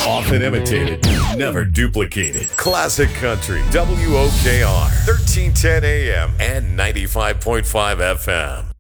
Often imitated, never duplicated. Classic Country, WOKR, 1310 AM and 95.5 FM.